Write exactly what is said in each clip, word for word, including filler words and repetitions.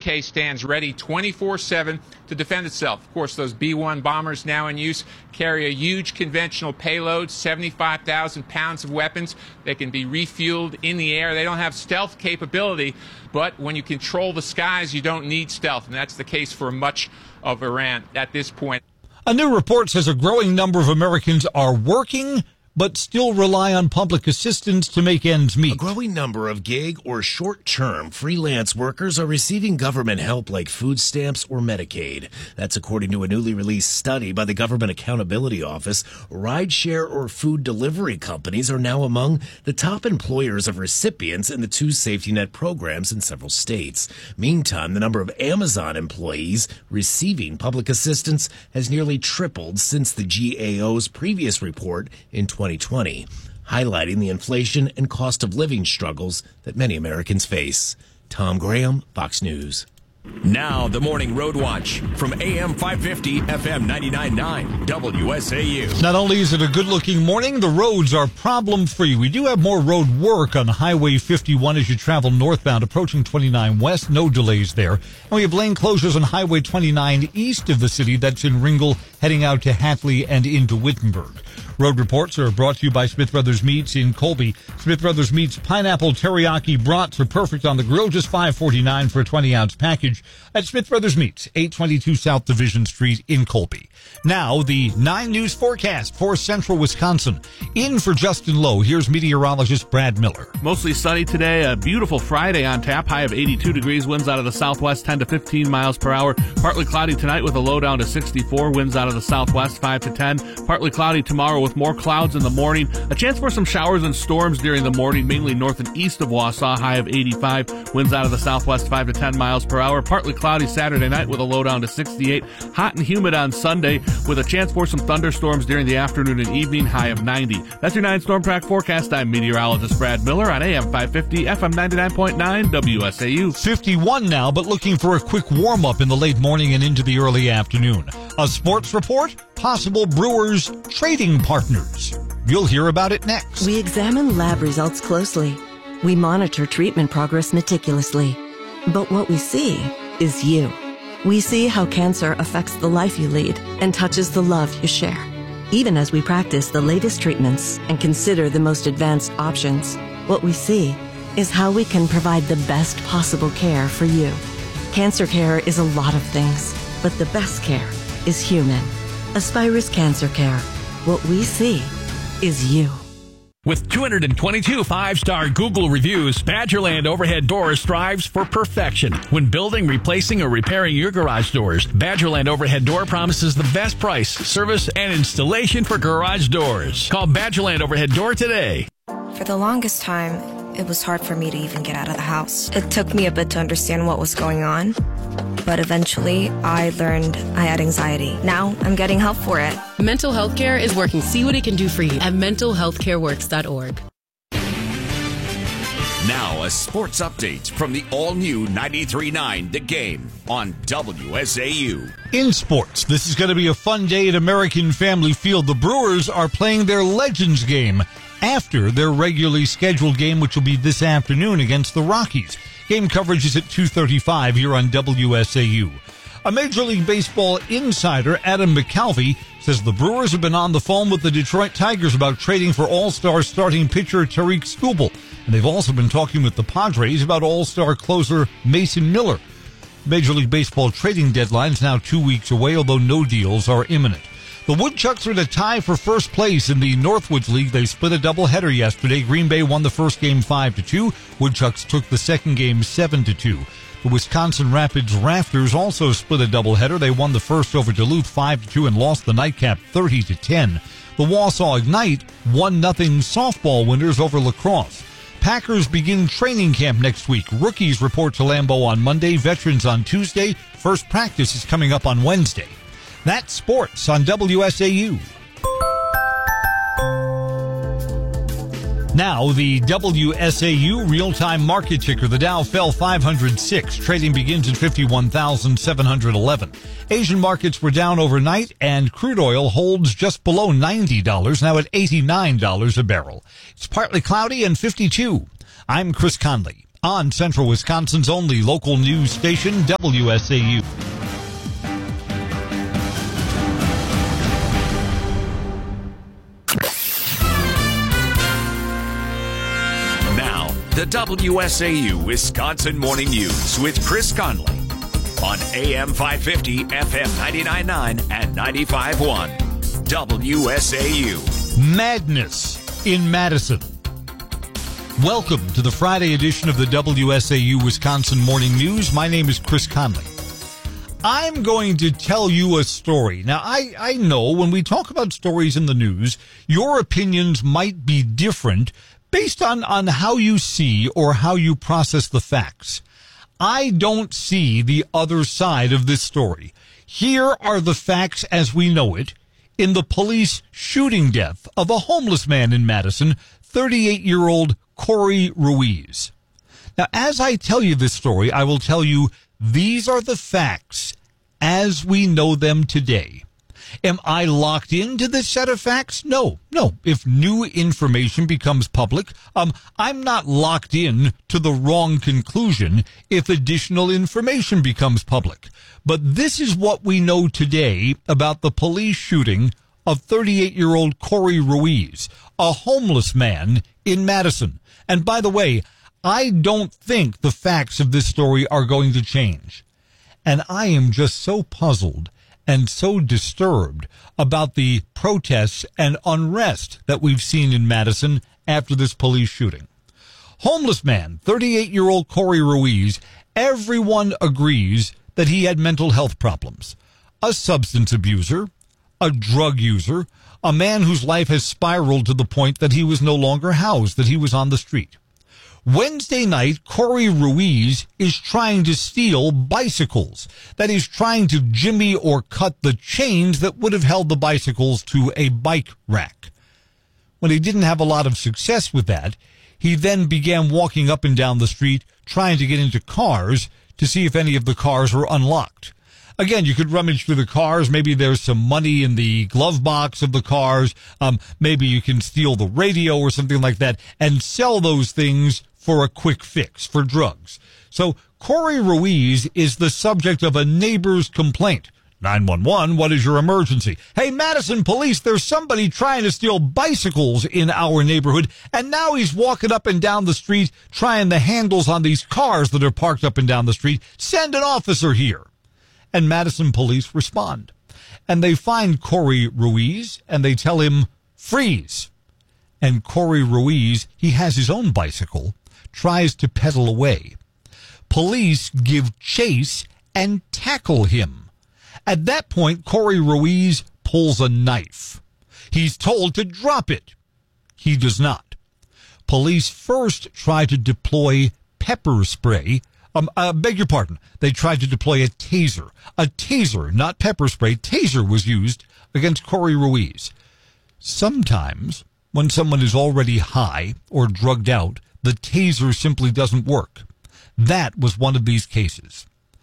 K stands ready twenty-four seven to defend itself. Of course, those B one bombers now in use carry a huge conventional payload, seventy-five thousand pounds of weapons. They can be refueled in the air. They don't have stealth capability, but when you control the skies, you don't need stealth, and that's the case for much of Iran at this point. A new report says a growing number of Americans are working but still rely on public assistance to make ends meet. A growing number of gig or short-term freelance workers are receiving government help like food stamps or Medicaid. That's according to a newly released study by the Government Accountability Office. Rideshare or food delivery companies are now among the top employers of recipients in the two safety net programs in several states. Meantime, the number of Amazon employees receiving public assistance has nearly tripled since the G A O's previous report in twenty twenty, highlighting the inflation and cost of living struggles that many Americans face. Tom Graham, Fox News. Now, the Morning Road Watch from A M five fifty, F M ninety-nine point nine, W S A U. Not only is it a good-looking morning, the roads are problem-free. We do have more road work on Highway fifty-one as you travel northbound, approaching twenty-nine West. No delays there. And we have lane closures on Highway twenty-nine east of the city. That's in Ringgold, heading out to Hatley and into Wittenberg. Road reports are brought to you by Smith Brothers Meats in Colby. Smith Brothers Meats pineapple teriyaki brats are perfect on the grill, just five forty-nine for a twenty-ounce package at Smith Brothers Meats, eight twenty-two South Division Street in Colby. Now, the nine News forecast for central Wisconsin. In for Justin Lowe, here's meteorologist Brad Miller. Mostly sunny today, a beautiful Friday on tap, high of eighty-two degrees, winds out of the southwest ten to fifteen miles per hour. Partly cloudy tonight with a low down to sixty-four, winds out of the southwest five to ten. Partly cloudy tomorrow with more clouds in the morning. A chance for some showers and storms during the morning, mainly north and east of Wausau, high of eighty-five, winds out of the southwest five to ten miles per hour. Partly cloudy Saturday night with a low down to sixty-eight. Hot and humid on Sunday with a chance for some thunderstorms during the afternoon and evening, high of ninety. That's your nine Storm Track forecast. I'm meteorologist Brad Miller on A M five fifty, F M ninety-nine point nine, W S A U. fifty-one now, but looking for a quick warm-up in the late morning and into the early afternoon. A sports report, possible Brewers trading partners. You'll hear about it next. We examine lab results closely. We monitor treatment progress meticulously. But what we see is you. We see how cancer affects the life you lead and touches the love you share. Even as we practice the latest treatments and consider the most advanced options, what we see is how we can provide the best possible care for you. Cancer care is a lot of things, but the best care is human. Aspirus Cancer Care. What we see is you. With two hundred twenty-two five-star Google reviews, Badgerland Overhead Doors strives for perfection. When building, replacing, or repairing your garage doors, Badgerland Overhead Door promises the best price, service, and installation for garage doors. Call Badgerland Overhead Door today. For the longest time, it was hard for me to even get out of the house. It took me a bit to understand what was going on, but eventually I learned I had anxiety. Now I'm getting help for it. Mental Health Care is working. See what it can do for you at mental health care works dot org. Now a sports update from the all-new ninety-three point nine The Game on W S A U. In sports, this is going to be a fun day at American Family Field. The Brewers are playing their Legends game after their regularly scheduled game, which will be this afternoon against the Rockies. Game coverage is at two thirty-five here on W S A U. A Major League Baseball insider, Adam McCalvy, says the Brewers have been on the phone with the Detroit Tigers about trading for All-Star starting pitcher Tariq Skubal. And they've also been talking with the Padres about All-Star closer Mason Miller. Major League Baseball trading deadline is now two weeks away, although no deals are imminent. The Woodchucks are in a tie for first place in the Northwoods League. They split a doubleheader yesterday. Green Bay won the first game five to two. Woodchucks took the second game seven to two. The Wisconsin Rapids Rafters also split a doubleheader. They won the first over Duluth five to two and lost the nightcap thirty to ten. The Wausau Ignite one nothing softball winners over La Crosse. Packers begin training camp next week. Rookies report to Lambeau on Monday, veterans on Tuesday. First practice is coming up on Wednesday. That's sports on W S A U. Now, the W S A U real-time market ticker. The Dow fell five hundred six. Trading begins at fifty-one thousand seven hundred eleven. Asian markets were down overnight, and crude oil holds just below ninety dollars, now at eighty-nine dollars a barrel. It's partly cloudy and fifty-two. I'm Chris Conley. on Central Wisconsin's only local news station, W S A U. Now, the W S A U Wisconsin Morning News with Chris Conley on A M five fifty, F M ninety-nine point nine and ninety-five point one. W S A U. Madness in Madison. Welcome to the Friday edition of the W S A U Wisconsin Morning News. My name is Chris Conley. I'm going to tell you a story. Now, I, I know when we talk about stories in the news, your opinions might be different based on, on how you see or how you process the facts. I don't see the other side of this story. Here are the facts as we know it in the police shooting death of a homeless man in Madison, thirty-eight-year-old Corey Ruiz. Now, as I tell you this story, I will tell you these are the facts as we know them today. Am I locked into this set of facts? No, no. If new information becomes public, um, I'm not locked in to the wrong conclusion if additional information becomes public. But this is what we know today about the police shooting of thirty-eight-year-old Corey Ruiz, a homeless man in Madison. And by the way, I don't think the facts of this story are going to change. And I am just so puzzled and so disturbed about the protests and unrest that we've seen in Madison after this police shooting. Homeless man, thirty-eight-year-old Corey Ruiz, everyone agrees that he had mental health problems. A substance abuser, a drug user, a man whose life has spiraled to the point that he was no longer housed, that he was on the street. Wednesday night, Corey Ruiz is trying to steal bicycles. That is, trying to jimmy or cut the chains that would have held the bicycles to a bike rack. When he didn't have a lot of success with that, he then began walking up and down the street trying to get into cars to see if any of the cars were unlocked. Again, you could rummage through the cars. Maybe there's some money in the glove box of the cars. Um, maybe you can steal the radio or something like that and sell those things for a quick fix, for drugs. So Corey Ruiz is the subject of a neighbor's complaint. nine one one, what is your emergency? Hey, Madison police, there's somebody trying to steal bicycles in our neighborhood, and now he's walking up and down the street trying the handles on these cars that are parked up and down the street. Send an officer here. And Madison police respond. And they find Corey Ruiz, and they tell him, freeze. And Corey Ruiz, he has his own bicycle, tries to pedal away. Police give chase and tackle him. At that point, Corey Ruiz pulls a knife. He's told to drop it. He does not. Police first try to deploy pepper spray. Um, I beg your pardon. They tried to deploy a taser. A taser, not pepper spray. Taser was used against Corey Ruiz. Sometimes, when someone is already high or drugged out, the taser simply doesn't work. That was one of these cases.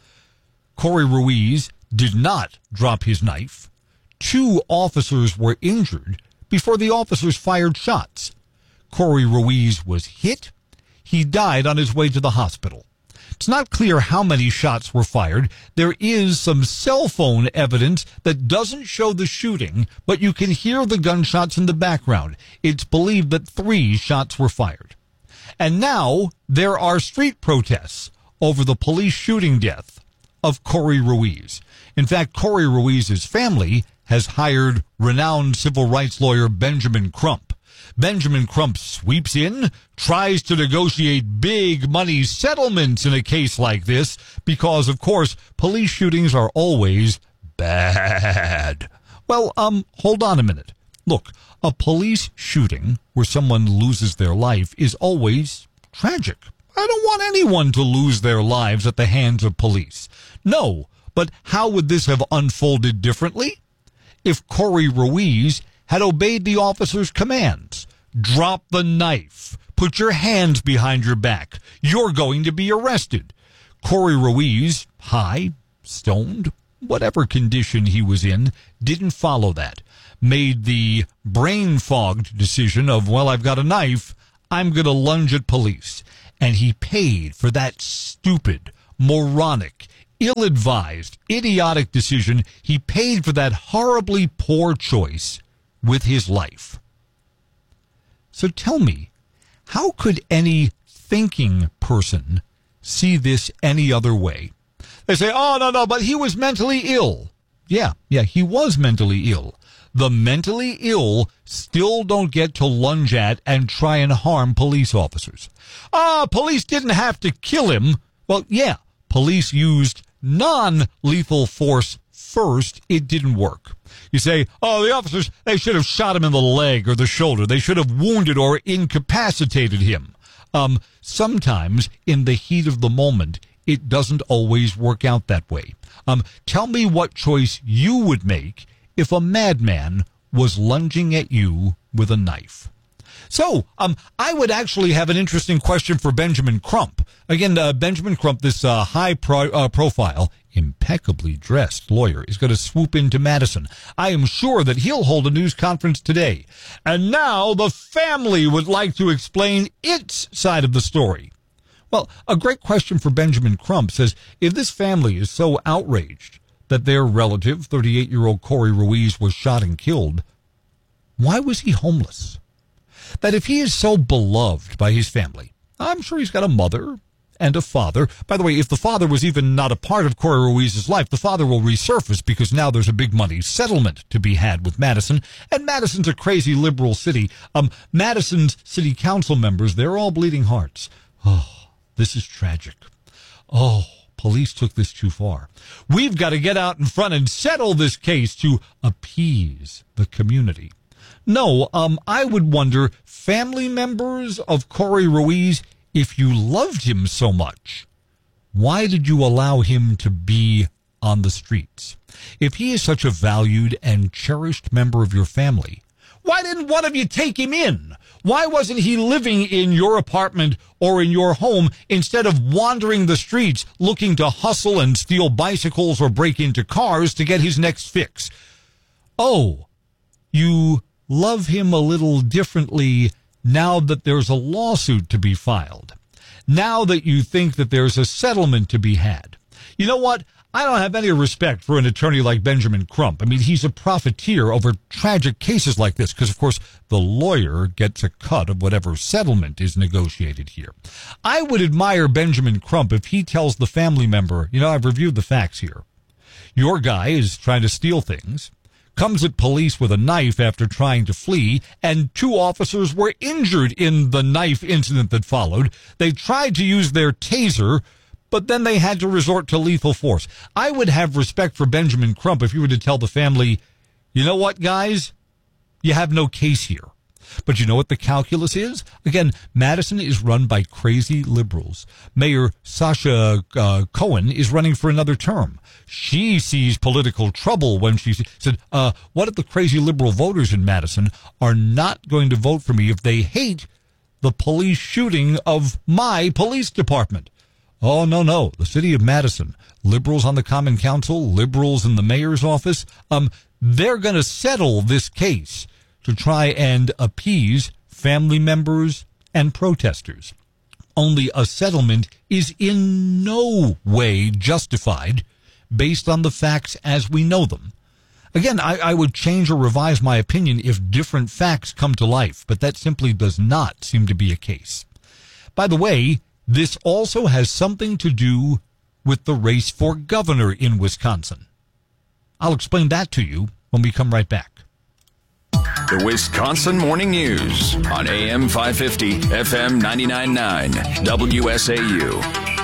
Corey Ruiz did not drop his knife. Two officers were injured before the officers fired shots. Corey Ruiz was hit. He died on his way to the hospital. It's not clear how many shots were fired. There is some cell phone evidence that doesn't show the shooting, but you can hear the gunshots in the background. It's believed that three shots were fired. And now there are street protests over the police shooting death of Corey Ruiz. In fact, Corey Ruiz's family has hired renowned civil rights lawyer Benjamin Crump. Benjamin Crump sweeps in, tries to negotiate big money settlements in a case like this because, of course, police shootings are always bad. Well, um, hold on a minute. Look, a police shooting where someone loses their life is always tragic. I don't want anyone to lose their lives at the hands of police. No, but how would this have unfolded differently? If Corey Ruiz had obeyed the officer's commands. Drop the knife. Put your hands behind your back. You're going to be arrested. Corey Ruiz, high, stoned, whatever condition he was in, didn't follow that. Made the brain-fogged decision of, well, I've got a knife, I'm going to lunge at police. and he paid for that stupid, moronic, ill-advised, idiotic decision. He paid for that horribly poor choice with his life. So tell me, how could any thinking person see this any other way? They say, oh, no, no, but he was mentally ill. Yeah, yeah, he was mentally ill. The mentally ill still don't get to lunge at and try and harm police officers. Ah, police didn't have to kill him. Well, yeah, police used non-lethal force first. It didn't work. You say, oh, the officers, they should have shot him in the leg or the shoulder. They should have wounded or incapacitated him. Um, sometimes in the heat of the moment, it doesn't always work out that way. Um, tell me what choice you would make if a madman was lunging at you with a knife. So, um, I would actually have an interesting question for Benjamin Crump. Again, uh, Benjamin Crump, this uh, high pro- uh, profile, impeccably dressed lawyer, is going to swoop into Madison. I am sure that he'll hold a news conference today. And now the family would like to explain its side of the story. Well, a great question for Benjamin Crump says, if this family is so outraged that their relative, thirty-eight-year-old Corey Ruiz, was shot and killed, why was he homeless? That if he is so beloved by his family, I'm sure he's got a mother and a father. By the way, if the father was even not a part of Corey Ruiz's life, the father will resurface because now there's a big money settlement to be had with Madison. And Madison's a crazy liberal city. Um, Madison's city council members, they're all bleeding hearts. Oh, this is tragic. Oh, police took this too far. We've got to get out in front and settle this case to appease the community. No, um, I would wonder, family members of Corey Ruiz, if you loved him so much, why did you allow him to be on the streets? If he is such a valued and cherished member of your family, why didn't one of you take him in? Why wasn't he living in your apartment or in your home instead of wandering the streets looking to hustle and steal bicycles or break into cars to get his next fix? Oh, you love him a little differently now that there's a lawsuit to be filed. Now that you think that there's a settlement to be had. You know what? I don't have any respect for an attorney like Benjamin Crump. I mean, he's a profiteer over tragic cases like this because, of course, the lawyer gets a cut of whatever settlement is negotiated here. I would admire Benjamin Crump if he tells the family member, you know, I've reviewed the facts here. Your guy is trying to steal things, comes at police with a knife after trying to flee, and two officers were injured in the knife incident that followed. They tried to use their taser, but then they had to resort to lethal force. I would have respect for Benjamin Crump if you were to tell the family, you know what, guys? You have no case here. But you know what the calculus is? Again, Madison is run by crazy liberals. Mayor Sasha uh, Cohen is running for another term. She sees political trouble when she said, uh, what if the crazy liberal voters in Madison are not going to vote for me if they hate the police shooting of my police department? Oh, no, no. The city of Madison, liberals on the Common Council, liberals in the mayor's office, um, they're going to settle this case to try and appease family members and protesters. Only a settlement is in no way justified based on the facts as we know them. Again, I, I would change or revise my opinion if different facts come to life, but that simply does not seem to be a case. By the way, this also has something to do with the race for governor in Wisconsin. I'll explain that to you when we come right back. The Wisconsin Morning News on A M five fifty, F M ninety-nine point nine, W S A U.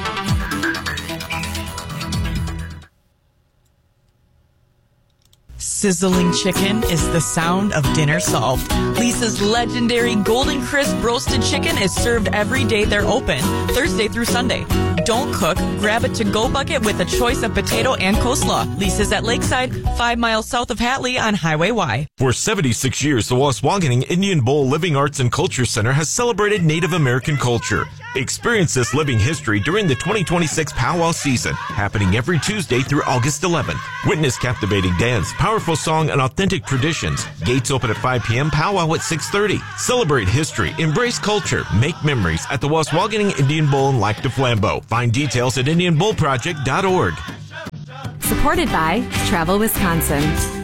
Sizzling chicken is the sound of dinner solved. Lisa's legendary Golden Crisp roasted chicken is served every day they're open, Thursday through Sunday. Don't cook, grab a to-go bucket with a choice of potato and coleslaw. Lisa's at Lakeside, five miles south of Hatley on Highway Y. For seventy-six years, the Waswanigan Indian Bowl Living Arts and Culture Center has celebrated Native American culture. Experience this living history during the twenty twenty-six powwow season, happening every Tuesday through August eleventh. Witness captivating dance, powerful song, and authentic traditions. Gates open at five p.m., powwow at six thirty. Celebrate history, embrace culture, make memories at the Waswaganing Indian Bowl in Lac du Flambeau. Find details at indian bowl project dot org. Supported by Travel Wisconsin.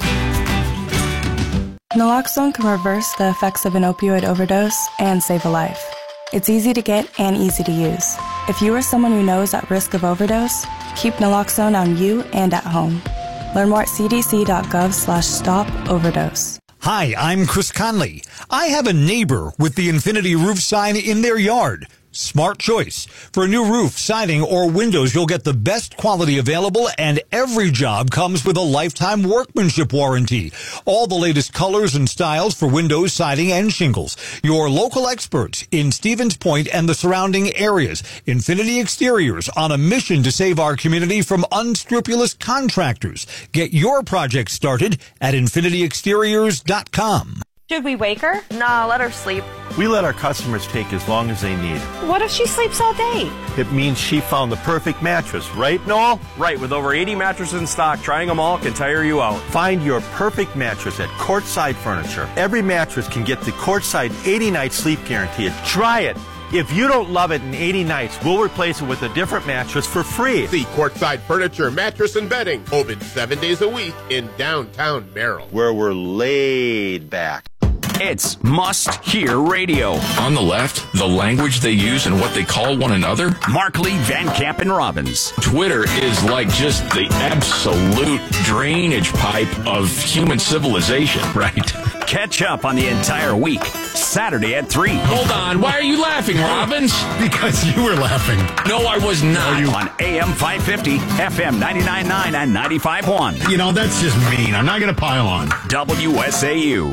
Naloxone can reverse the effects of an opioid overdose and save a life. It's easy to get and easy to use. If you or someone you know is at risk of overdose, keep naloxone on you and at home. Learn more at c d c dot gov slash stop overdose. Hi, I'm Chris Conley. I have a neighbor with the Infinity Roof sign in their yard. Smart choice. For a new roof, siding, or windows, you'll get the best quality available, and every job comes with a lifetime workmanship warranty. All the latest colors and styles for windows, siding, and shingles. Your local experts in Stevens Point and the surrounding areas. Infinity Exteriors, on a mission to save our community from unscrupulous contractors. Get your project started at infinity exteriors dot com. Should we wake her? Nah, let her sleep. We let our customers take as long as they need. What if she sleeps all day? It means she found the perfect mattress, right, Noel? Right, with over eighty mattresses in stock, trying them all can tire you out. Find your perfect mattress at Courtside Furniture. Every mattress can get the Courtside eighty-night sleep guarantee. Try it. If you don't love it in eighty nights, we'll replace it with a different mattress for free. See Courtside Furniture, Mattress and Bedding, open seven days a week in downtown Merrill, where we're laid back. It's must-hear radio. On the left, the language they use and what they call one another. Markley, Van Camp, and Robbins. Twitter is like just the absolute drainage pipe of human civilization, right? Catch up on the entire week. Saturday at three. Hold on. Why are you laughing, Robbins? Because you were laughing. No, I was not. You... On A M five fifty, F M ninety-nine point nine, and ninety-five point one. You know, that's just mean. I'm not going to pile on. W S A U.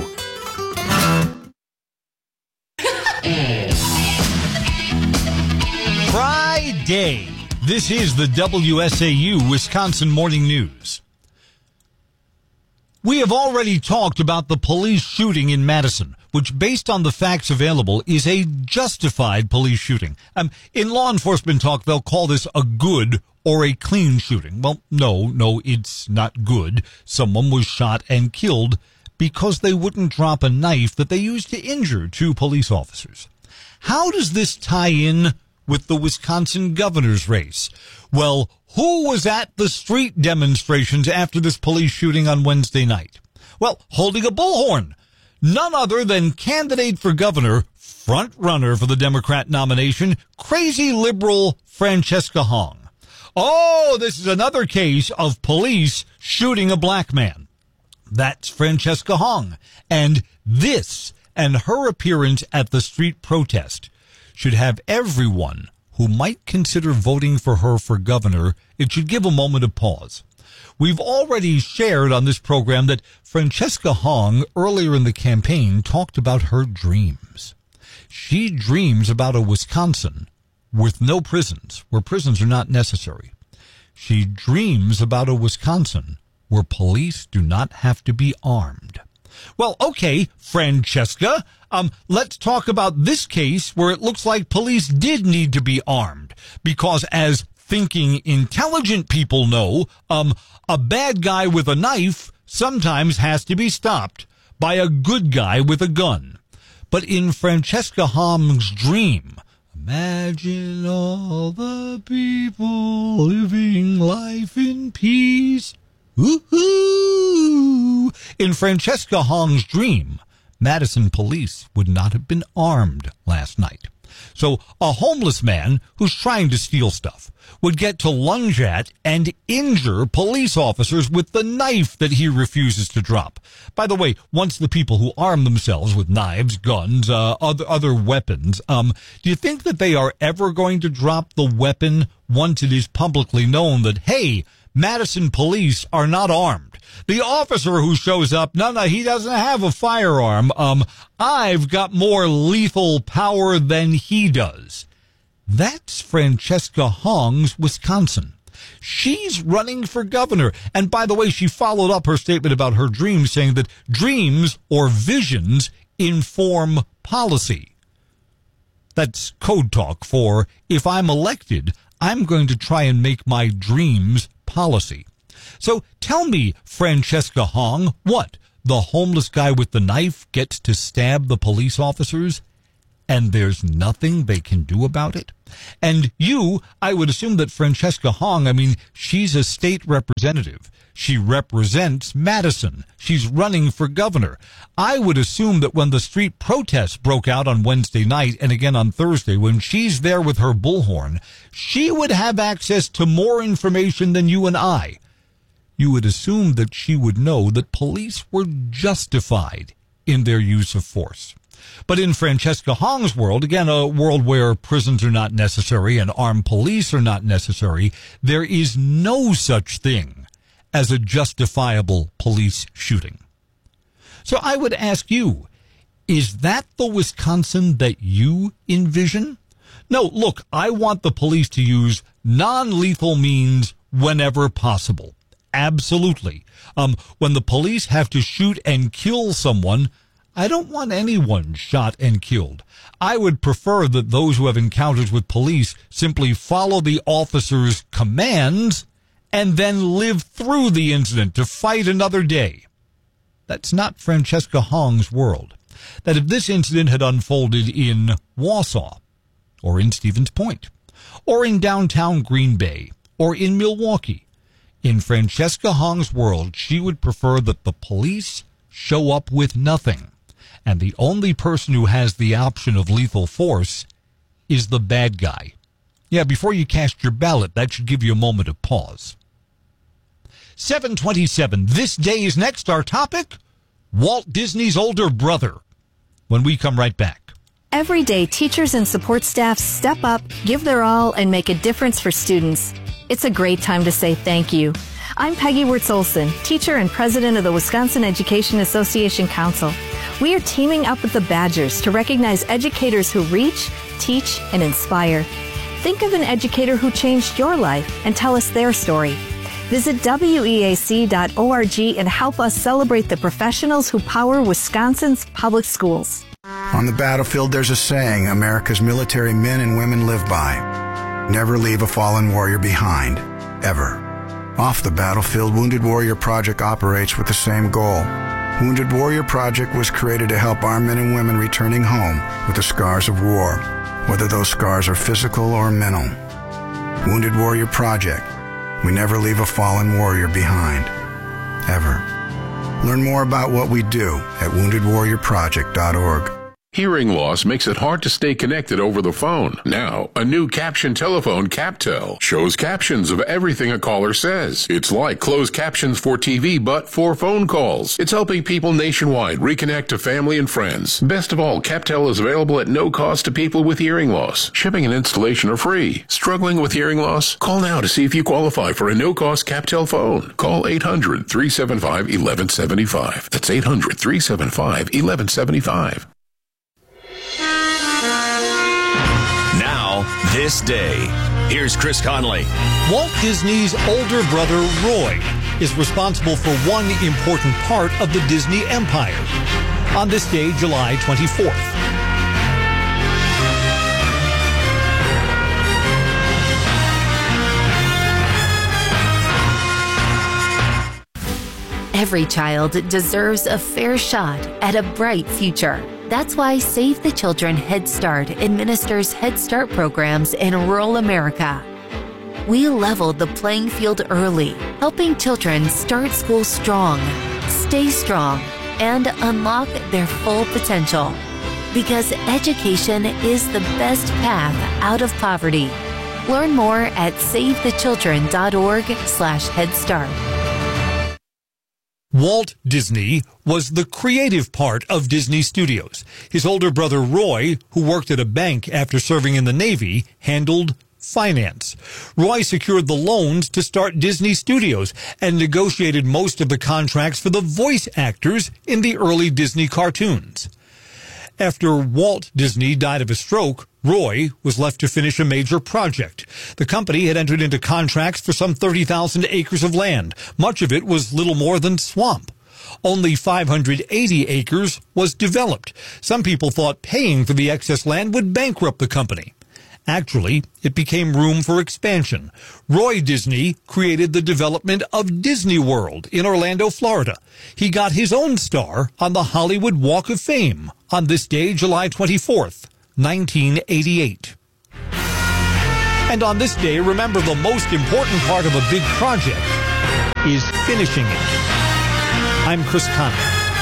Friday. This is the W S A U Wisconsin Morning News. We have already talked about the police shooting in Madison, which, based on the facts available, is a justified police shooting. Um, in law enforcement talk, they'll call this a good or a clean shooting. Well, no, no, it's not good. Someone was shot and killed because they wouldn't drop a knife that they used to injure two police officers. How does this tie in with the Wisconsin governor's race? Well, who was at the street demonstrations after this police shooting on Wednesday night? Well, holding a bullhorn. None other than candidate for governor, front runner for the Democrat nomination, crazy liberal Francesca Hong. Oh, this is another case of police shooting a black man. That's Francesca Hong. And this and her appearance at the street protest should have everyone who might consider voting for her for governor, it should give a moment of pause. We've already shared on this program that Francesca Hong earlier in the campaign talked about her dreams. She dreams about a Wisconsin with no prisons, where prisons are not necessary. She dreams about a Wisconsin where police do not have to be armed. Well, okay, Francesca, um, let's talk about this case where it looks like police did need to be armed. Because as thinking, intelligent people know, um, a bad guy with a knife sometimes has to be stopped by a good guy with a gun. But in Francesca Hong's dream, imagine all the people living life in peace. Woo-hoo! In Francesca Hong's dream, Madison police would not have been armed last night. So a homeless man who's trying to steal stuff would get to lunge at and injure police officers with the knife that he refuses to drop. By the way, once the people who arm themselves with knives, guns, uh, other other weapons, um, do you think that they are ever going to drop the weapon once it is publicly known that, hey, Madison police are not armed? The officer who shows up, no, no, he doesn't have a firearm. Um, I've got more lethal power than he does. That's Francesca Hong's Wisconsin. She's running for governor. And by the way, she followed up her statement about her dreams saying that dreams or visions inform policy. That's code talk for, if I'm elected, I'm going to try and make my dreams policy. So tell me, Francesca Hong, what? the homeless guy with the knife gets to stab the police officers, and there's nothing they can do about it? And you, I would assume that Francesca Hong, I mean, she's a state representative. She represents Madison. She's running for governor. I would assume that when the street protests broke out on Wednesday night and again on Thursday, when she's there with her bullhorn, she would have access to more information than you and I. You would assume that she would know that police were justified in their use of force. But in Francesca Hong's world, again, a world where prisons are not necessary and armed police are not necessary, there is no such thing as a justifiable police shooting. So I would ask you, is that the Wisconsin that you envision? No, look, I want the police to use non-lethal means whenever possible. Absolutely. Um, when the police have to shoot and kill someone, I don't want anyone shot and killed. I would prefer that those who have encounters with police simply follow the officer's commands and then live through the incident to fight another day. That's not Francesca Hong's world. That if this incident had unfolded in Wausau, or in Stevens Point, or in downtown Green Bay, or in Milwaukee, in Francesca Hong's world, she would prefer that the police show up with nothing, and the only person who has the option of lethal force is the bad guy. Yeah, before you cast your ballot, that should give you a moment of pause. seven twenty-seven. This day is next. Our topic, Walt Disney's older brother. When we come right back. Every day, teachers and support staff step up, give their all, and make a difference for students. It's a great time to say thank you. I'm Peggy Wirtz-Olson, teacher and president of the Wisconsin Education Association Council. We are teaming up with the Badgers to recognize educators who reach, teach, and inspire. Think of an educator who changed your life and tell us their story. Visit W E A C dot org and help us celebrate the professionals who power Wisconsin's public schools. On the battlefield, there's a saying America's military men and women live by. Never leave a fallen warrior behind, ever. Off the battlefield, Wounded Warrior Project operates with the same goal. Wounded Warrior Project was created to help our men and women returning home with the scars of war, whether those scars are physical or mental. Wounded Warrior Project. We never leave a fallen warrior behind, ever. Learn more about what we do at wounded warrior project dot org. Hearing loss makes it hard to stay connected over the phone. Now, a new caption telephone, CapTel, shows captions of everything a caller says. It's like closed captions for T V, but for phone calls. It's helping people nationwide reconnect to family and friends. Best of all, CapTel is available at no cost to people with hearing loss. Shipping and installation are free. Struggling with hearing loss? Call now to see if you qualify for a no-cost CapTel phone. Call eight hundred, three seven five, one one seven five. That's eight hundred, three seven five, one one seven five. Now, this day. Here's Chris Conley. Walt Disney's older brother, Roy, is responsible for one important part of the Disney empire. On this day, July twenty-fourth. Every child deserves a fair shot at a bright future. That's why Save the Children Head Start administers Head Start programs in rural America. We leveled the playing field early, helping children start school strong, stay strong, and unlock their full potential. Because education is the best path out of poverty. Learn more at save the children dot org slash head start. Walt Disney was the creative part of Disney Studios. His older brother Roy, who worked at a bank after serving in the Navy, handled finance. Roy secured the loans to start Disney Studios and negotiated most of the contracts for the voice actors in the early Disney cartoons. After Walt Disney died of a stroke, Roy was left to finish a major project. The company had entered into contracts for some thirty thousand acres of land. Much of it was little more than swamp. Only five hundred eighty acres was developed. Some people thought paying for the excess land would bankrupt the company. Actually, it became room for expansion. Roy Disney created the development of Disney World in Orlando, Florida. He got his own star on the Hollywood Walk of Fame on this day, July twenty-fourth, nineteen eighty-eight. And on this day, remember, the most important part of a big project is finishing it. I'm Chris Conley.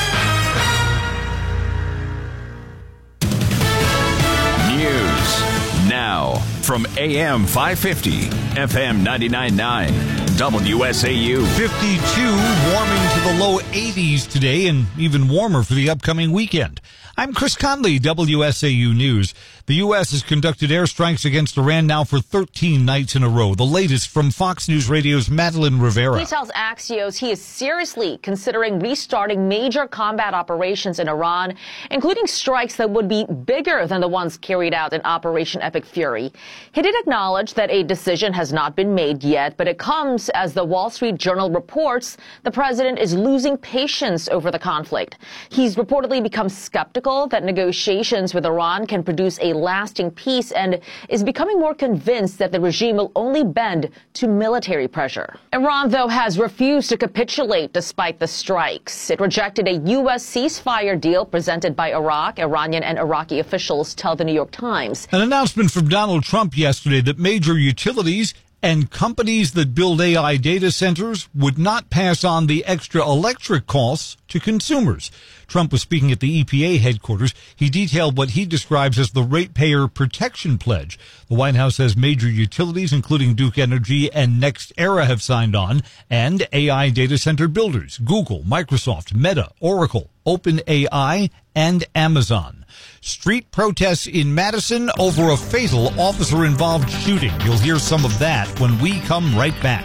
News now from A M five fifty, F M ninety-nine point nine, W S A U. fifty-two, warming to the low eighties today, and even warmer for the upcoming weekend. I'm Chris Conley, W S A U News. The U S has conducted airstrikes against Iran now for thirteen nights in a row. The latest from Fox News Radio's Madeline Rivera. He tells Axios he is seriously considering restarting major combat operations in Iran, including strikes that would be bigger than the ones carried out in Operation Epic Fury. He did acknowledge that a decision has not been made yet, but it comes as the Wall Street Journal reports the president is losing patience over the conflict. He's reportedly become skeptical that negotiations with Iran can produce a lasting peace and is becoming more convinced that the regime will only bend to military pressure. Iran, though, has refused to capitulate despite the strikes. It rejected a U S ceasefire deal presented by Iraq. Iranian and Iraqi officials tell the New York Times. An announcement from Donald Trump yesterday that major utilities and companies that build A I data centers would not pass on the extra electric costs to consumers. Trump was speaking at the E P A headquarters. He detailed what he describes as the ratepayer protection pledge. The White House says major utilities, including Duke Energy and NextEra, have signed on, and A I data center builders, Google, Microsoft, Meta, Oracle, OpenAI, and Amazon. Street protests in Madison over a fatal officer-involved shooting. You'll hear some of that when we come right back.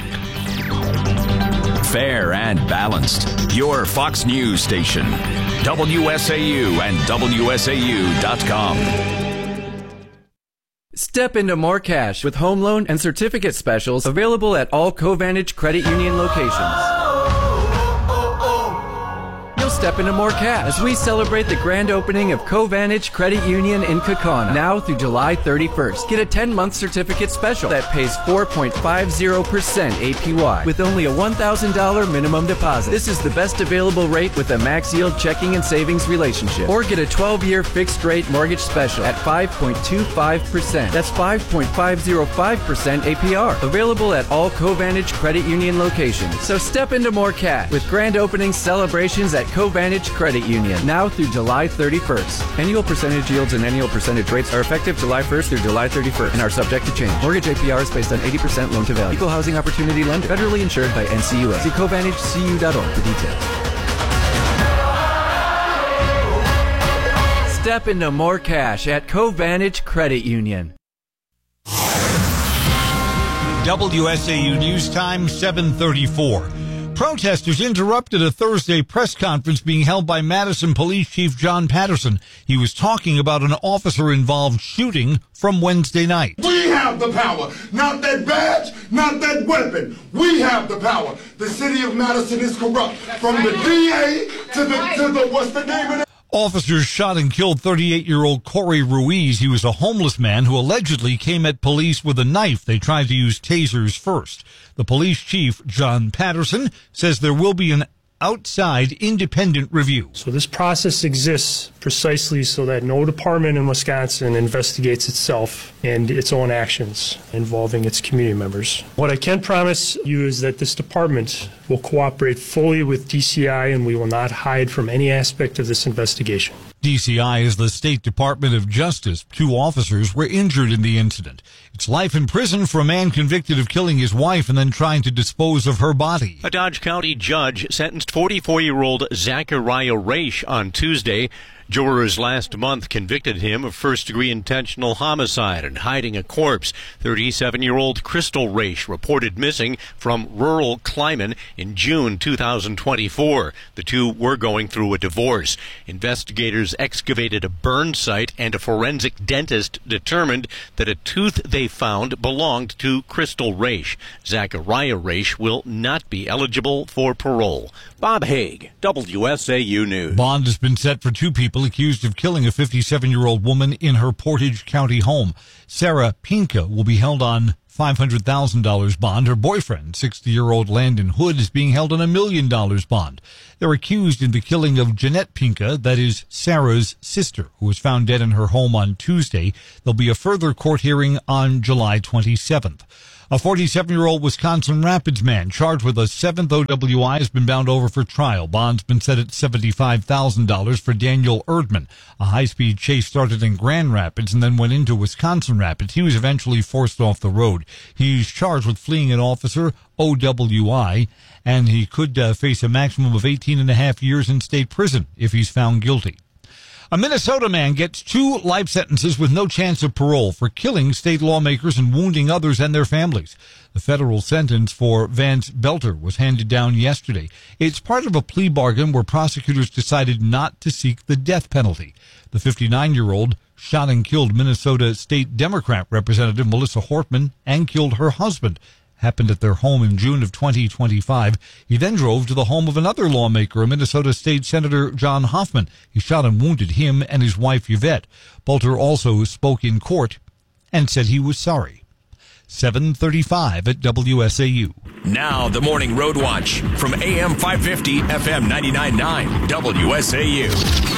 Fair and balanced. Your Fox News station. W S A U and W S A U dot com. Step into more cash with home loan and certificate specials available at all Covantage Credit Union locations. Step into more cash as we celebrate the grand opening of Covantage Credit Union in Kaukauna now through July thirty-first. Get a ten-month certificate special that pays four point five zero percent A P Y with only a one thousand dollars minimum deposit. This is the best available rate with a max yield checking and savings relationship. Or get a twelve-year fixed rate mortgage special at five point two five percent. That's five point five zero five percent A P R. Available at all Covantage Credit Union locations. So step into more cash with grand opening celebrations at Covantage Credit Union now through July thirty-first. Annual percentage yields and annual percentage rates are effective July first through July thirty-first and are subject to change. Mortgage A P R is based on eighty percent loan to value. Equal housing opportunity lender. Federally insured by N C U A. See Covantage C U dot org for details. Step into more cash at Covantage Credit Union. W S A U News Time, seven thirty-four. Protesters interrupted a Thursday press conference being held by Madison Police Chief John Patterson. He was talking about an officer-involved shooting from Wednesday night. We have the power. Not that badge, not that weapon. We have the power. The city of Madison is corrupt. From the D A to the, to the what's the name of it? Officers shot and killed thirty-eight-year-old Corey Ruiz. He was a homeless man who allegedly came at police with a knife. They tried to use tasers first. The police chief, John Patterson, says there will be an outside independent review. So this process exists precisely so that no department in Wisconsin investigates itself and its own actions involving its community members. What I can promise you is that this department will cooperate fully with D C I and we will not hide from any aspect of this investigation. D C I is the State Department of Justice. Two officers were injured in the incident. It's life in prison for a man convicted of killing his wife and then trying to dispose of her body. A Dodge County judge sentenced forty-four-year-old Zachariah Raish on Tuesday. Jurors last month convicted him of first-degree intentional homicide and hiding a corpse. thirty-seven-year-old Crystal Raish reported missing from rural Kleiman in June two thousand twenty-four. The two were going through a divorce. Investigators excavated a burn site, and a forensic dentist determined that a tooth they found belonged to Crystal Raish. Zachariah Raish will not be eligible for parole. Bob Haig, W S A U News. Bond has been set for two people people accused of killing a fifty-seven-year-old woman in her Portage County home. Sarah Pinka will be held on five hundred thousand dollars bond. Her boyfriend, sixty-year-old Landon Hood, is being held on a million dollars bond. They're accused in the killing of Jeanette Pinka, that is Sarah's sister, who was found dead in her home on Tuesday. There'll be a further court hearing on July twenty-seventh. A forty-seven-year-old Wisconsin Rapids man charged with a seventh O W I has been bound over for trial. Bond's been set at seventy-five thousand dollars for Daniel Erdman. A high-speed chase started in Grand Rapids and then went into Wisconsin Rapids. He was eventually forced off the road. He's charged with fleeing an officer, O W I, and he could uh, face a maximum of eighteen and a half years in state prison if he's found guilty. A Minnesota man gets two life sentences with no chance of parole for killing state lawmakers and wounding others and their families. The federal sentence for Vance Belter was handed down yesterday. It's part of a plea bargain where prosecutors decided not to seek the death penalty. The fifty-nine-year-old shot and killed Minnesota State Democrat Representative Melissa Hortman and killed her husband. Happened at their home in June of twenty twenty-five. He then drove to the home of another lawmaker, a Minnesota State Senator John Hoffman. He shot and wounded him and his wife Yvette. Bolter also spoke in court and said he was sorry. seven thirty-five at W S A U. Now the Morning Road Watch from A M five fifty, F M ninety-nine point nine, W S A U.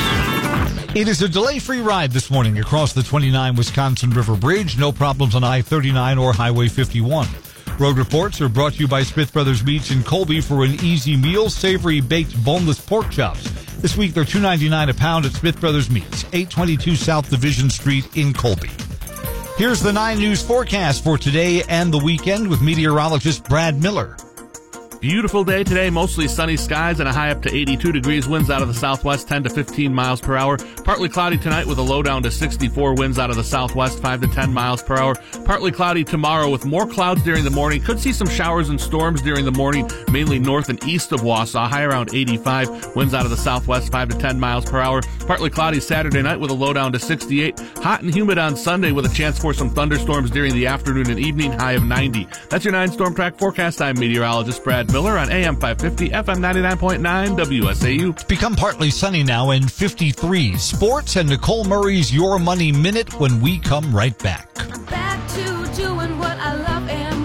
It is a delay-free ride this morning across the twenty-nine Wisconsin River Bridge. No problems on I thirty-nine or Highway fifty-one. Road reports are brought to you by Smith Brothers Meats in Colby for an easy meal, savory baked boneless pork chops. This week they're two ninety-nine a pound at Smith Brothers Meats, eight twenty-two South Division Street in Colby. Here's the nine News forecast for today and the weekend with meteorologist Brad Miller. Beautiful day today, mostly sunny skies and a high up to eighty-two degrees, winds out of the southwest ten to fifteen miles per hour. Partly cloudy tonight with a low down to sixty-four, winds out of the southwest five to ten miles per hour. Partly cloudy tomorrow with more clouds during the morning. Could see some showers and storms during the morning, mainly north and east of Wausau, high around eighty-five, winds out of the southwest five to ten miles per hour. Partly cloudy Saturday night with a low down to sixty-eight. Hot and humid on Sunday with a chance for some thunderstorms during the afternoon and evening, high of ninety. That's your nine Storm Track forecast. I'm meteorologist Brad Miller on A M five fifty, F M ninety-nine point nine, W S A U. It's become partly sunny now and fifty-three. Sports and Nicole Murray's Your Money Minute when we come right back. Back to doing what I love and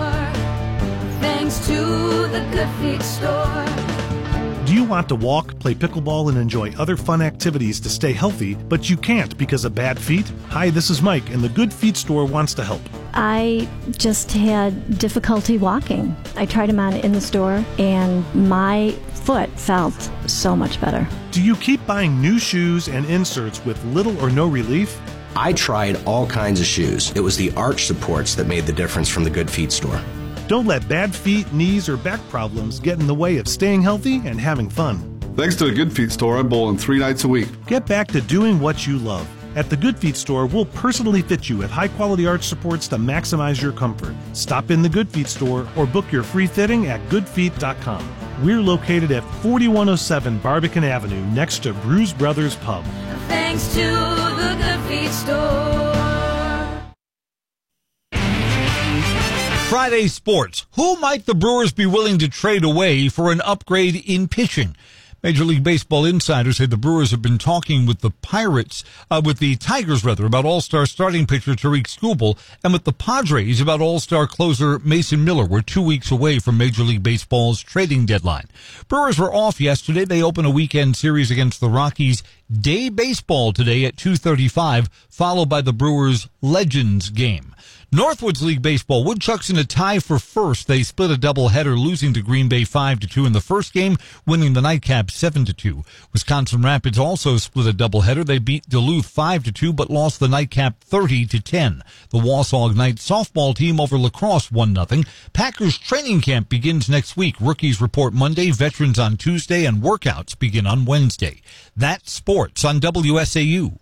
more, thanks to the Good Feet Store. Do you want to walk, play pickleball, and enjoy other fun activities to stay healthy, but you can't because of bad feet? Hi, this is Mike, and the Good Feet Store wants to help. I just had difficulty walking. I tried them on in the store, and my foot felt so much better. Do you keep buying new shoes and inserts with little or no relief? I tried all kinds of shoes. It was the arch supports that made the difference from the Good Feet Store. Don't let bad feet, knees, or back problems get in the way of staying healthy and having fun. Thanks to the Good Feet Store, I'm bowling three nights a week. Get back to doing what you love. At the Good Feet Store, we'll personally fit you with high-quality arch supports to maximize your comfort. Stop in the Good Feet Store or book your free fitting at good feet dot com. We're located at forty-one oh seven Barbican Avenue next to Bruise Brothers Pub. Thanks to the Good Feet Store. Friday sports. Who might the Brewers be willing to trade away for an upgrade in pitching? Major League Baseball insiders say the Brewers have been talking with the Pirates, uh, with the Tigers rather, about All-Star starting pitcher Tariq Skubal, and with the Padres about All-Star closer Mason Miller. We're two weeks away from Major League Baseball's trading deadline. Brewers were off yesterday. They open a weekend series against the Rockies. Day baseball today at two thirty-five, followed by the Brewers Legends game. Northwoods League Baseball, Woodchucks in a tie for first. They split a doubleheader, losing to Green Bay five to two in the first game, winning the nightcap seven to two. Wisconsin Rapids also split a doubleheader. They beat Duluth five to two, but lost the nightcap thirty to ten. The Wausau Ignite softball team over La Crosse one nothing. Packers training camp begins next week. Rookies report Monday, veterans on Tuesday, and workouts begin on Wednesday. That's sports on W S A U.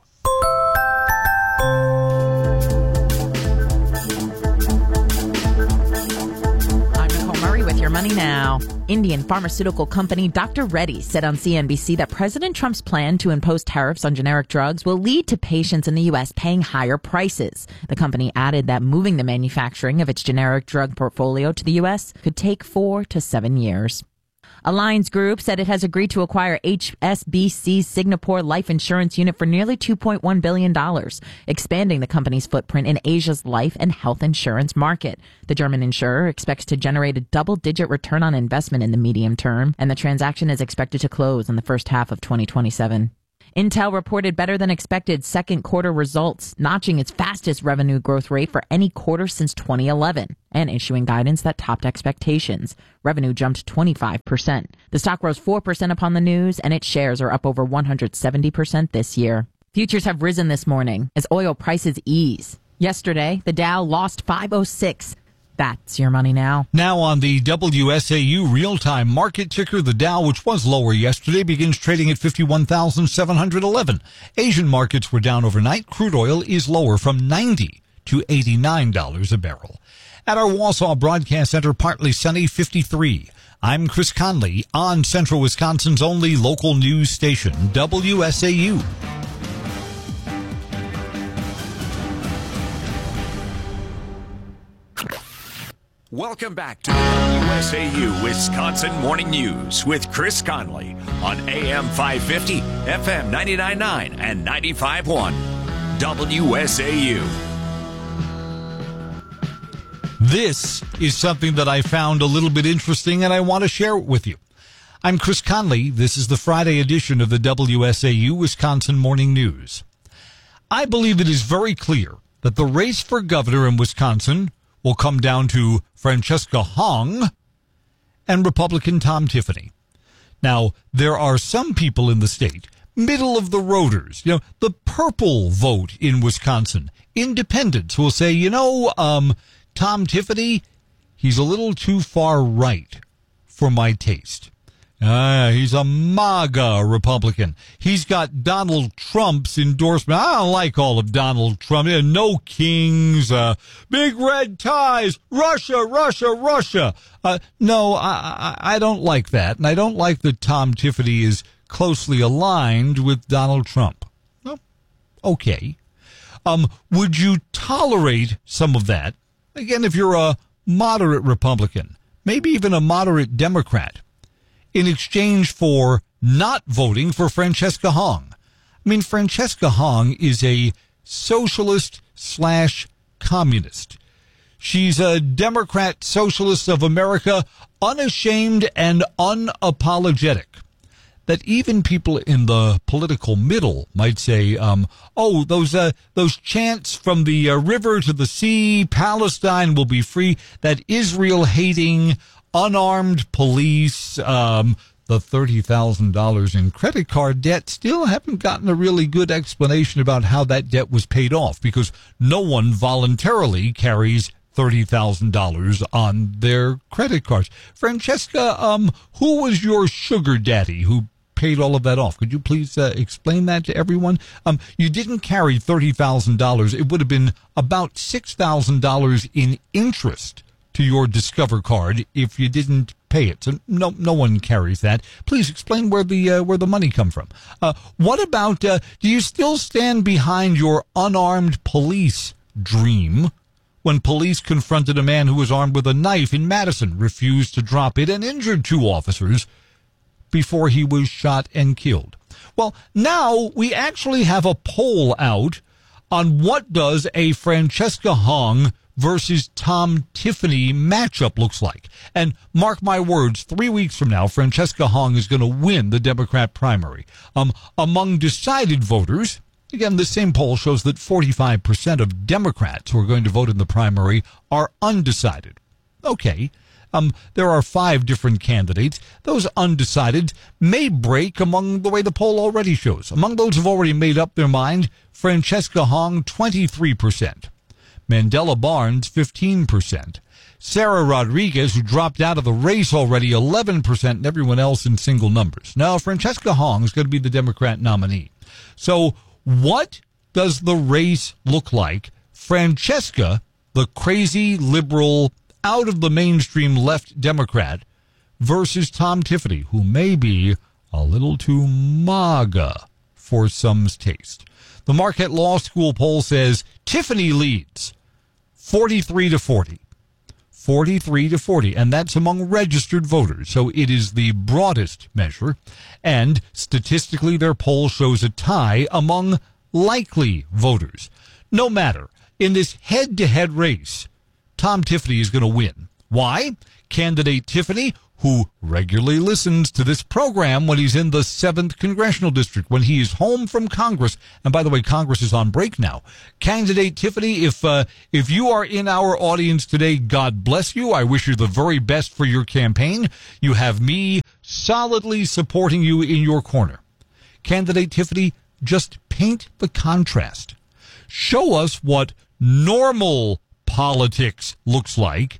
Your money now. Indian pharmaceutical company Doctor Reddy's said on C N B C that President Trump's plan to impose tariffs on generic drugs will lead to patients in the U S paying higher prices. The company added that moving the manufacturing of its generic drug portfolio to the U S could take four to seven years. Alliance Group said it has agreed to acquire H S B C's Singapore life insurance unit for nearly two point one billion dollars, expanding the company's footprint in Asia's life and health insurance market. The German insurer expects to generate a double-digit return on investment in the medium term, and the transaction is expected to close in the first half of twenty twenty-seven. Intel reported better than expected second quarter results, notching its fastest revenue growth rate for any quarter since twenty eleven, and issuing guidance that topped expectations. Revenue jumped twenty-five percent. The stock rose four percent upon the news, and its shares are up over one hundred seventy percent this year. Futures have risen this morning as oil prices ease. Yesterday, the Dow lost five oh six. That's your money now. Now on the W S A U real-time market ticker, the Dow, which was lower yesterday, begins trading at fifty-one thousand seven hundred eleven. Asian markets were down overnight. Crude oil is lower from ninety to eighty-nine dollars a barrel. At our Wausau Broadcast Center, partly sunny, fifty-three. I'm Chris Conley on Central Wisconsin's only local news station, W S A U. Welcome back to the W S A U Wisconsin Morning News with Chris Conley on A M five fifty, F M ninety-nine point nine, and ninety-five point one W S A U. This is something that I found a little bit interesting, and I want to share it with you. I'm Chris Conley. This is the Friday edition of the W S A U Wisconsin Morning News. I believe it is very clear that the race for governor in Wisconsin will come down to Francesca Hong and Republican Tom Tiffany. Now, there are some people in the state, middle of the roaders, you know, the purple vote in Wisconsin, independents will say, you know, um, Tom Tiffany, he's a little too far right for my taste. Ah, he's a MAGA Republican. He's got Donald Trump's endorsement. I don't like all of Donald Trump. No kings, uh, big red ties, Russia, Russia, Russia. Uh, no, I, I, I don't like that. And I don't like that Tom Tiffany is closely aligned with Donald Trump. Well, okay. Um, would you tolerate some of that? Again, if you're a moderate Republican, maybe even a moderate Democrat, in exchange for not voting for Francesca Hong. I mean, Francesca Hong is a socialist slash communist. She's a Democrat Socialist of America, unashamed and unapologetic. That even people in the political middle might say, um, oh, those uh, those chants from the uh, river to the sea, Palestine will be free, that Israel-hating, unarmed police, um, the thirty thousand dollars in credit card debt, still haven't gotten a really good explanation about how that debt was paid off, because no one voluntarily carries thirty thousand dollars on their credit cards. Francesca, um, who was your sugar daddy who paid all of that off? Could you please uh, explain that to everyone? Um, you didn't carry thirty thousand dollars. It would have been about six thousand dollars in interest to your Discover card if you didn't pay it. So no, no one carries that. Please explain where the uh, where the money come from. Uh, what about? Uh, do you still stand behind your unarmed police dream? When police confronted a man who was armed with a knife in Madison, refused to drop it, and injured two officers before he was shot and killed. Well, now we actually have a poll out on what does a Francesca Hong versus Tom Tiffany matchup looks like. And mark my words, three weeks from now, Francesca Hong is going to win the Democrat primary. Um, among decided voters, again, the same poll shows that forty-five percent of Democrats who are going to vote in the primary are undecided. Okay. Um, there are five different candidates. Those undecided may break among the way the poll already shows. Among those who've already made up their mind, Francesca Hong, twenty-three percent. Mandela Barnes, fifteen percent. Sarah Rodriguez, who dropped out of the race already, eleven percent, and everyone else in single numbers. Now, Francesca Hong is going to be the Democrat nominee. So what does the race look like? Francesca, the crazy liberal, out of the mainstream left Democrat, versus Tom Tiffany, who may be a little too MAGA for some's taste. The Marquette Law School poll says Tiffany leads forty-three to forty. forty-three to forty, and that's among registered voters. So it is the broadest measure, and statistically their poll shows a tie among likely voters. No matter, in this head-to-head race, Tom Tiffany is going to win. Why? Candidate Tiffany, who regularly listens to this program when he's in the seventh Congressional District, when he is home from Congress. And by the way, Congress is on break now. Candidate Tiffany, if uh, if you are in our audience today, God bless you. I wish you the very best for your campaign. You have me solidly supporting you in your corner. Candidate Tiffany, just paint the contrast. Show us what normal politics looks like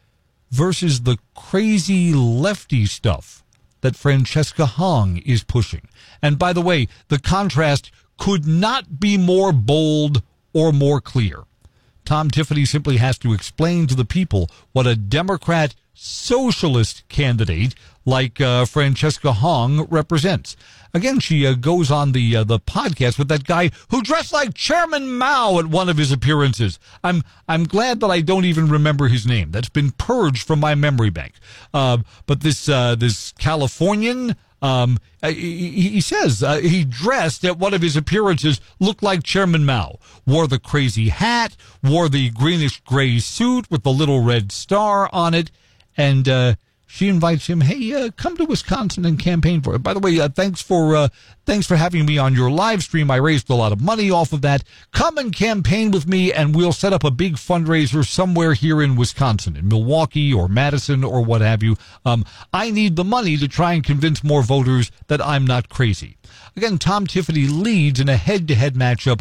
versus the crazy lefty stuff that Francesca Hong is pushing. And by the way, the contrast could not be more bold or more clear. Tom Tiffany simply has to explain to the people what a Democrat socialist candidate like uh, Francesca Hong represents. Again, she uh, goes on the uh, the podcast with that guy who dressed like Chairman Mao at one of his appearances. I'm I'm glad that I don't even remember his name. That's been purged from my memory bank. Uh, but this uh, this Californian, um, he, he says uh, he dressed at one of his appearances looked like Chairman Mao. Wore the crazy hat, wore the greenish gray suit with the little red star on it, and uh, she invites him, hey, uh, come to Wisconsin and campaign for it. By the way, uh, thanks for uh, thanks for having me on your live stream. I raised a lot of money off of that. Come and campaign with me, and we'll set up a big fundraiser somewhere here in Wisconsin, in Milwaukee or Madison or what have you. Um, I need the money to try and convince more voters that I'm not crazy. Again, Tom Tiffany leads in a head-to-head matchup,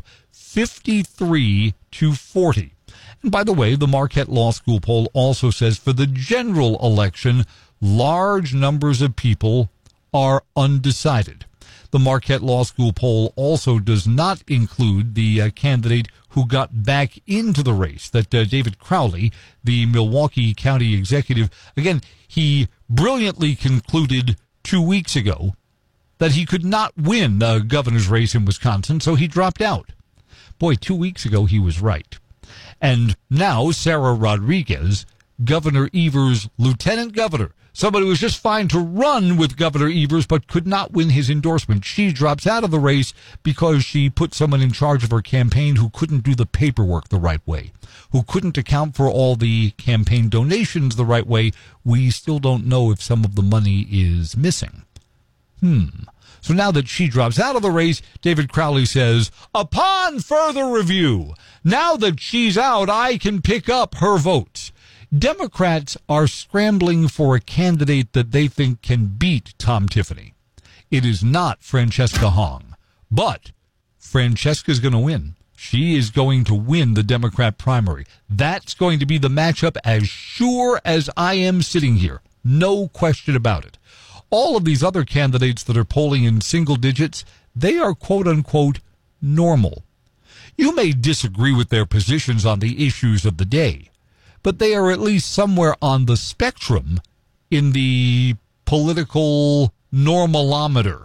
fifty-three to forty. And by the way, the Marquette Law School poll also says for the general election, large numbers of people are undecided. The Marquette Law School poll also does not include the uh, candidate who got back into the race, that uh, David Crowley, the Milwaukee County executive. Again, he brilliantly concluded two weeks ago that he could not win the governor's race in Wisconsin, so he dropped out. Boy, two weeks ago he was right. And now Sarah Rodriguez, Governor Evers' lieutenant governor, somebody who was just fine to run with Governor Evers but could not win his endorsement. She drops out of the race because she put someone in charge of her campaign who couldn't do the paperwork the right way, who couldn't account for all the campaign donations the right way. We still don't know if some of the money is missing. Hmm. So now that she drops out of the race, David Crowley says, upon further review, now that she's out, I can pick up her votes. Democrats are scrambling for a candidate that they think can beat Tom Tiffany. It is not Francesca Hong, but Francesca's going to win. She is going to win the Democrat primary. That's going to be the matchup as sure as I am sitting here. No question about it. All of these other candidates that are polling in single digits, they are quote-unquote normal. You may disagree with their positions on the issues of the day, but they are at least somewhere on the spectrum in the political normalometer.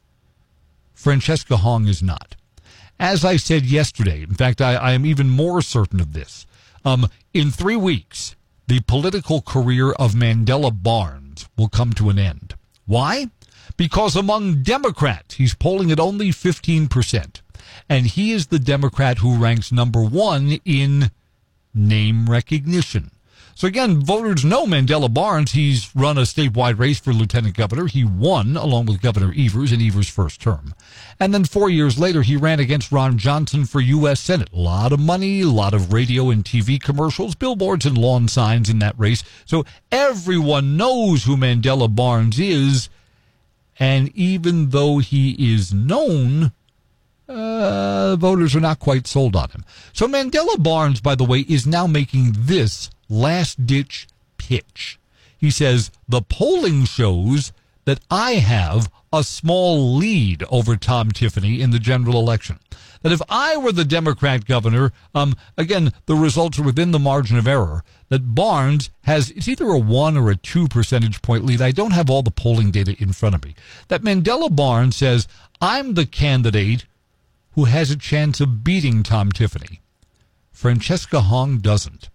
Francesca Hong is not. As I said yesterday, in fact, I, I am even more certain of this, um, in three weeks, the political career of Mandela Barnes will come to an end. Why? Because among Democrats, he's polling at only fifteen percent. And he is the Democrat who ranks number one in name recognition. So again, voters know Mandela Barnes. He's run a statewide race for lieutenant governor. He won along with Governor Evers in Evers' first term. And then four years later, he ran against Ron Johnson for U S Senate. A lot of money, a lot of radio and T V commercials, billboards and lawn signs in that race. So everyone knows who Mandela Barnes is. And even though he is known, uh, voters are not quite sold on him. So Mandela Barnes, by the way, is now making this last-ditch pitch. He says, the polling shows that I have a small lead over Tom Tiffany in the general election. That if I were the Democrat governor, um, again, the results are within the margin of error, that Barnes has, it's either a one or a two percentage point lead. I don't have all the polling data in front of me. That Mandela Barnes says, I'm the candidate who has a chance of beating Tom Tiffany. Francesca Hong doesn't.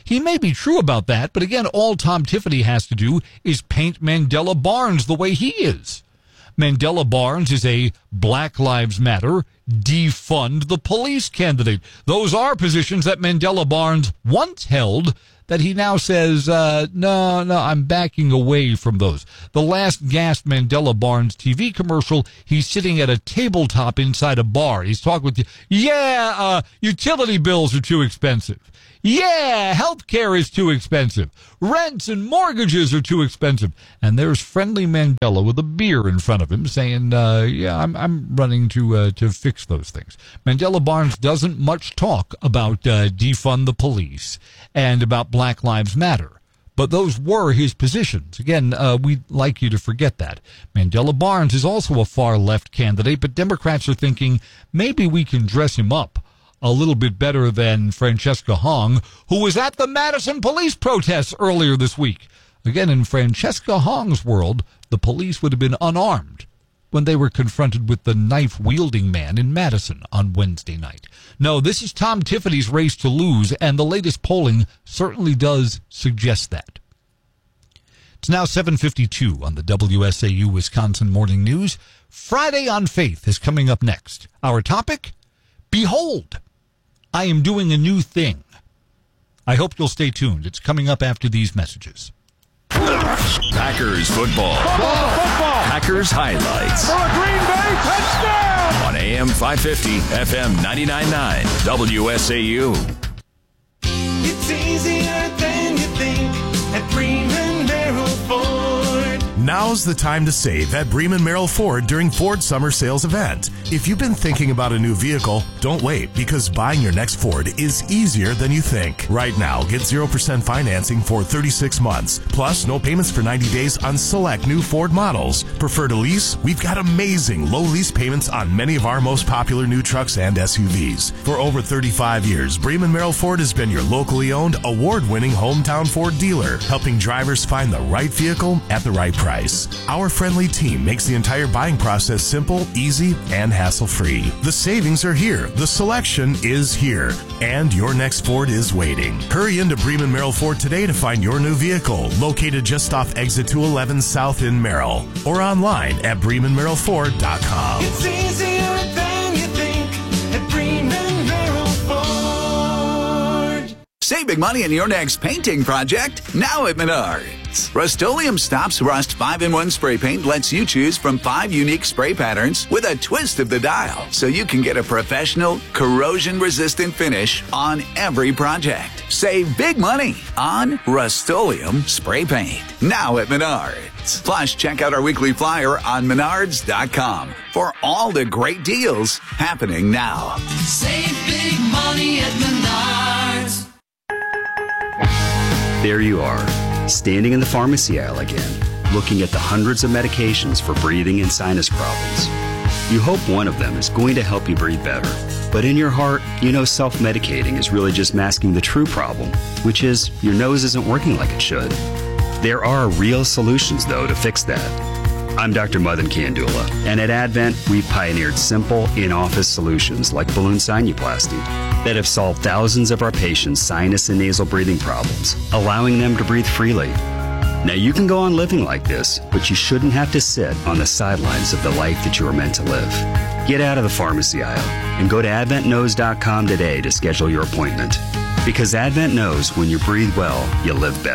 He may be true about that, but again, all Tom Tiffany has to do is paint Mandela Barnes the way he is. Mandela Barnes is a Black Lives Matter, defund the police candidate. Those are positions that Mandela Barnes once held that he now says, uh, no, no, I'm backing away from those. The last gassed Mandela Barnes T V commercial, he's sitting at a tabletop inside a bar. He's talking with you. Yeah, uh, utility bills are too expensive. Yeah, healthcare is too expensive. Rents and mortgages are too expensive. And there's friendly Mandela with a beer in front of him saying, uh, yeah, I'm, I'm running to, uh, to fix those things. Mandela Barnes doesn't much talk about, uh, defund the police and about Black Lives Matter. But those were his positions. Again, uh, we'd like you to forget that. Mandela Barnes is also a far-left candidate, but Democrats are thinking maybe we can dress him up a little bit better than Francesca Hong, who was at the Madison police protests earlier this week. Again, in Francesca Hong's world, the police would have been unarmed when they were confronted with the knife-wielding man in Madison on Wednesday night. No, this is Tom Tiffany's race to lose, and the latest polling certainly does suggest that. It's now seven fifty-two on the W S A U Wisconsin Morning News. Friday on Faith is coming up next. Our topic? Behold, I am doing a new thing. I hope you'll stay tuned. It's coming up after these messages. Packers football. Football, football. Packers highlights. For a Green Bay touchdown. On A M five fifty, F M ninety-nine point nine, W S A U. It's easier than you think at Bremen Merrill Ford. Now's the time to save at Bremen Merrill Ford during Ford Summer Sales Event. If you've been thinking about a new vehicle, don't wait, because buying your next Ford is easier than you think. Right now, get zero percent financing for thirty-six months, plus no payments for ninety days on select new Ford models. Prefer to lease? We've got amazing low lease payments on many of our most popular new trucks and S U Vs. For over thirty-five years, Bremen Merrill Ford has been your locally owned, award-winning hometown Ford dealer, helping drivers find the right vehicle at the right price. Our friendly team makes the entire buying process simple, easy, and hassle-free. The savings are here, the selection is here, and your next Ford is waiting. Hurry into Bremen Merrill Ford today to find your new vehicle, located just off Exit two eleven South in Merrill, or online at bremen merrill ford dot com. It's easier than you think at Bremen Merrill Ford. Save big money in your next painting project now at Menards. Rust-Oleum Stops Rust five in one spray paint lets you choose from five unique spray patterns with a twist of the dial, so you can get a professional, corrosion-resistant finish on every project. Save big money on Rust-Oleum spray paint now at Menards. Plus, check out our weekly flyer on menards dot com for all the great deals happening now. Save big money at Menards. There you are, standing in the pharmacy aisle again, looking at the hundreds of medications for breathing and sinus problems. You hope one of them is going to help you breathe better. But in your heart, you know self-medicating is really just masking the true problem, which is your nose isn't working like it should. There are real solutions, though, to fix that. I'm Doctor Madan Kandula, and at Advent, we've pioneered simple, in-office solutions like balloon sinuplasty that have solved thousands of our patients' sinus and nasal breathing problems, allowing them to breathe freely. Now, you can go on living like this, but you shouldn't have to sit on the sidelines of the life that you are meant to live. Get out of the pharmacy aisle and go to advent nose dot com today to schedule your appointment. Because Advent knows when you breathe well, you live better.